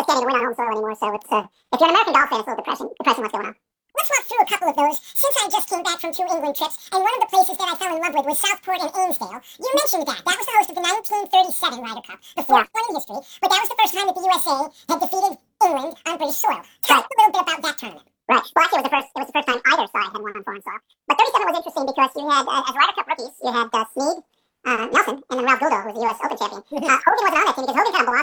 can't even win on home soil anymore, so it's, if you're an American Golf fan, it's a little depressing what's going on. Let's walk through a couple of those, since I just came back from 2 England trips, and one of the places that I fell in love with was Southport and Amesdale. You mentioned that. That was the host of the 1937 Ryder Cup, the fourth one in history, but that was the first time that the USA had defeated England on British soil. Tell us a little bit about that tournament. Right. Well, actually, it was the first time either side had won on foreign soil. But 37 was interesting because you had, as Ryder Cup rookies, you had Snead, Nelson, and then Ralph Guldo, who was the U.S. Open champion. Hogan wasn't on that team because Hogan kind of belonged